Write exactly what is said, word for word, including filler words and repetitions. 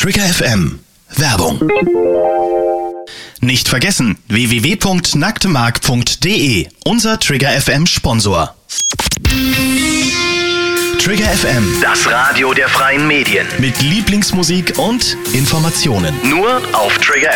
Trigger F M. Werbung. Nicht vergessen, w w w punkt nacktemark punkt de, unser Trigger F M Sponsor. Trigger F M, das Radio der freien Medien. mit Lieblingsmusik und Informationen. Nur auf Trigger